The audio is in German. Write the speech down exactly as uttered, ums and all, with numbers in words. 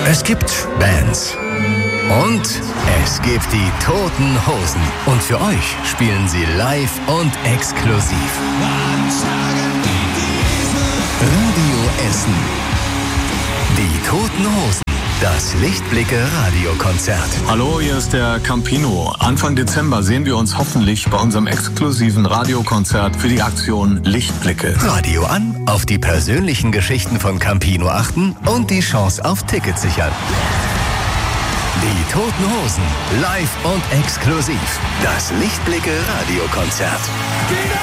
Es gibt Bands. Und es gibt die Toten Hosen. Und für euch spielen sie live und exklusiv. Radio Essen. Die Toten Hosen. Das Lichtblicke-Radiokonzert. Hallo, hier ist der Campino. Anfang Dezember sehen wir uns hoffentlich bei unserem exklusiven Radiokonzert für die Aktion Lichtblicke. Radio an, auf die persönlichen Geschichten von Campino achten und die Chance auf Tickets sichern. Die Toten Hosen, live und exklusiv. Das Lichtblicke-Radiokonzert.